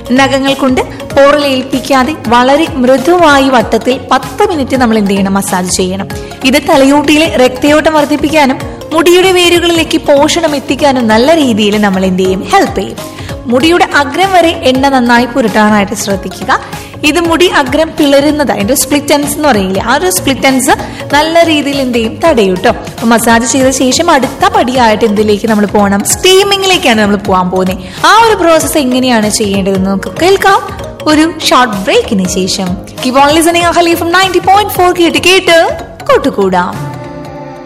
നഖങ്ങൾ കൊണ്ട് പോറലേൽപ്പിക്കാതെ വളരെ മൃദുവായി വട്ടത്തിൽ 10 മിനിറ്റ് നമ്മൾ എന്ത് ചെയ്യണം, മസാജ് ചെയ്യണം. ഇത് തലയോട്ടിയിലെ രക്തയോട്ടം വർദ്ധിപ്പിക്കാനും മുടിയുടെ വേരുകളിലേക്ക് പോഷണം എത്തിക്കാനും നല്ല രീതിയിൽ നമ്മൾ എന്ത് ചെയ്യും, ഹെൽപ്പ് ചെയ്യും. മുടിയുടെ അഗ്രം വരെ എണ്ണ നന്നായി പുരട്ടാനായിട്ട് ശ്രദ്ധിക്കുക. ഇത് മുടി അഗ്രം പിളരുന്നത്, അതിന്റെ സ്പ്ലിറ്റൻസ് എന്ന് പറയില്ലേ, ആ ഒരു സ്പ്ലിറ്റൻസ് നല്ല രീതിയിൽ എന്ത് ചെയ്യും, തടയും കേട്ടോ. മസാജ് ചെയ്ത ശേഷം അടുത്ത പടിയായിട്ട് എന്തിലേക്ക് നമ്മൾ പോകണം, സ്റ്റീമിങ്ങിലേക്കാണ് നമ്മൾ പോകാൻ പോകുന്നത്. ആ ഒരു പ്രോസസ്സ് എങ്ങനെയാണ് ചെയ്യേണ്ടതെന്ന് നമുക്ക് കേൾക്കാം ഒരു ഷോർട്ട് ബ്രേക്കിന് ശേഷം. കീപ് ഓൺ ലിസണിങ് അഹലി ഫ്രം 90.4 കേട്ട് കൂട്ടുകൂടാം.